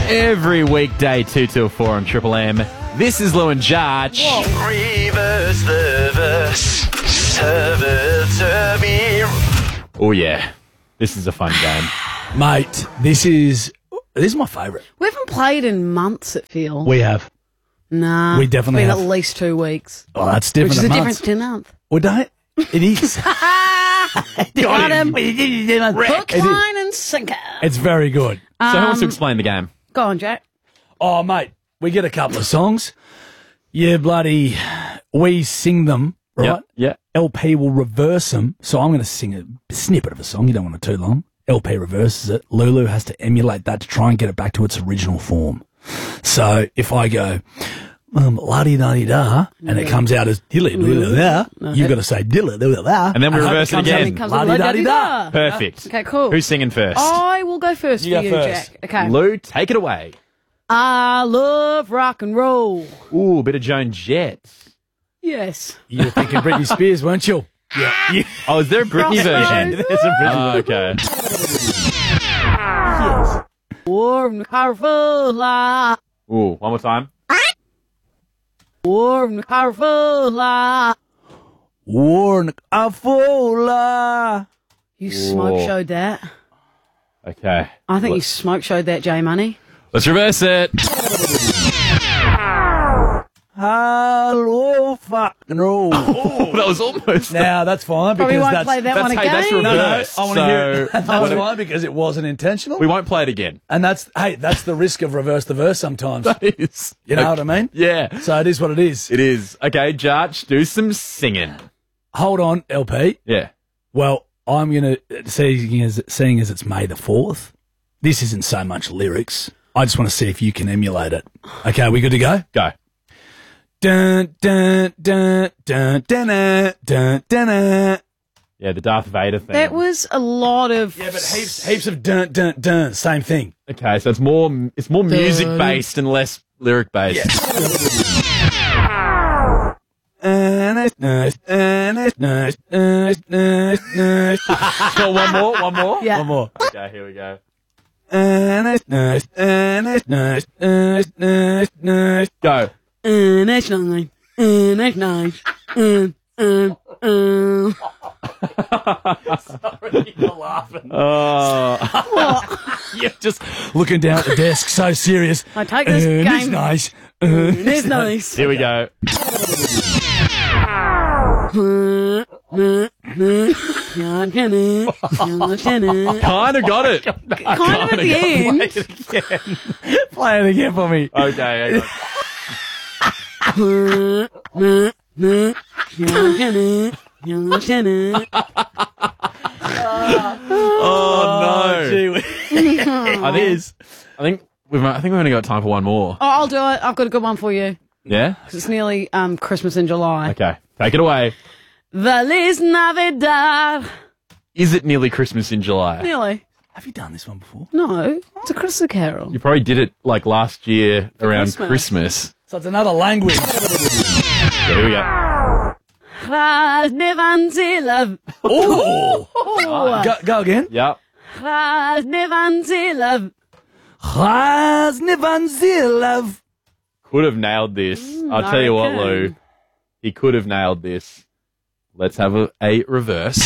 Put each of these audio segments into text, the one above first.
Every weekday, 2 till 4 on Triple M. This is Lou and Jarch. Reverse the verse. Serve it to me. Oh, yeah. This is a fun game. Mate, this is my favourite. We haven't played in months, it feels. We have. Nah. We definitely it's have. been at least 2 weeks. Oh, that's different. Which is a a month. difference to a month. Well, don't. It is. Got him. Hook, It is. line, and sinker. It's very good. So who wants to explain the game? Go on, Jack. Oh, mate, we get a couple of songs. Yeah, bloody, we sing them, right? Yeah. LP will reverse them. So I'm going to sing a snippet of a song. You don't want it too long. LP reverses it. Lulu has to emulate that to try and get it back to its original form. So if I go, la-di-da-di-da, and it comes out as dilly-dilly-da, you've got to say dilly-dilly-da. And then we reverse it again. It comes with La-di-da-di-da. Perfect. Okay, cool. Who's singing first? I will go first You for go you, first. Jack. Okay. Lou, take it away. I love rock and roll. Ooh, a bit of Joan Jett. Yes. You were thinking Britney Spears, weren't you? Yeah. Oh, is there a Britney version? There's a Britney. Oh, okay. Warm, powerful, Ooh, one more time. warm, powerful, Warn Afola. You smoke Whoa. showed that. Okay. I think you smoke showed that, J Money. Let's reverse it. Hello, fucking roll. Oh, that was almost. Now that's fine Probably because won't that's play that one that's- hey, again. that's reverse. I want to hear it. So- That's fine because it wasn't intentional. We won't play it again. And that's the risk of reverse the verse sometimes. It is. You know what I mean? Yeah. So it is what it is. It is. Okay, Jarch, do some singing. Hold on, LP. Yeah. Well, I'm going to, seeing as it's May the 4th, this isn't so much lyrics. I just want to see if you can emulate it. Okay, we good to go? Go. Dun, dun, dun, dun, dun, dun, dun, dun. Yeah, the Darth Vader thing. That was a lot of. Yeah, but heaps of dun, dun, dun, same thing. Okay, so it's more music based and less lyric based. Oh, one more. Yeah. One more. Okay, here we go. Go. That's nine. That's nine. You're laughing. Oh. You're just looking down at the desk, so serious. I take this It's game. nice. It's nice. Here we go. Kind of got it. Kind of at the end. Play it again for me. Okay. Oh no. Gee, I think we've only got time for one more. Oh, I'll do it. I've got a good one for you. Yeah? It's nearly Christmas in July. Okay. Take it away. Feliz Navidad. Is it nearly Christmas in July? Nearly. have you done this one before? No, it's a Christmas carol. You probably did it like last year around Christmas. So it's another language. Yeah, here we go. Oh! Go again. Yep. Could have nailed this. I'll tell you what, Lou. He could have nailed this. Let's have a reverse.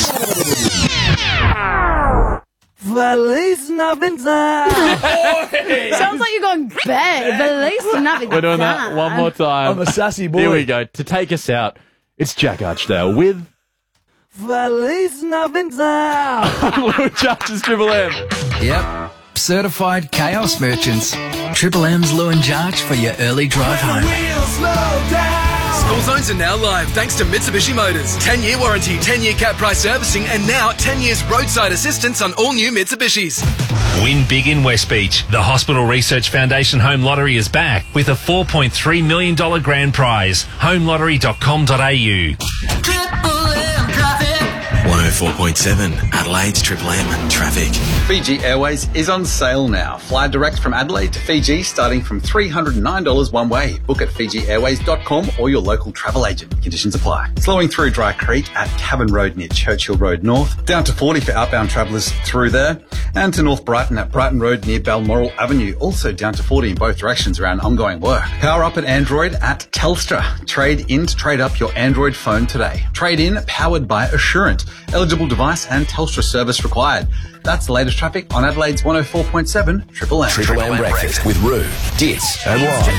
Feliz Navidad. Sounds like you're going bad. Feliz Navidad. We're doing that one more time. I'm a sassy boy. Here we go. To take us out, it's Jack Archdale with Feliz Navidad. Lou Jarch's Triple M. Yep. Certified chaos merchants. Triple M's Lou and Jarch for your early drive home. School zones are now live thanks to Mitsubishi Motors. 10-year warranty, 10-year cap price servicing, and now 10 years roadside assistance on all new Mitsubishis. Win big in West Beach. The Hospital Research Foundation Home Lottery is back with a $4.3 million grand prize. Homelottery.com.au. 1 104.7 Adelaide's Triple M traffic. Fiji Airways is on sale now. Fly direct from Adelaide to Fiji starting from $309 one way. Book at FijiAirways.com or your local travel agent. Conditions apply. Slowing through Dry Creek at Cabin Road near Churchill Road North. Down to 40 for outbound travellers through there. And to North Brighton at Brighton Road near Balmoral Avenue. Also down to 40 in both directions around ongoing work. Power up at Android at Telstra. Trade in to trade up your Android phone today. Trade in powered by Assurant. Eligible device and Telstra service required. That's the latest traffic on Adelaide's 104.7 Triple M. Triple M breakfast with Roo, Ditz and Ron.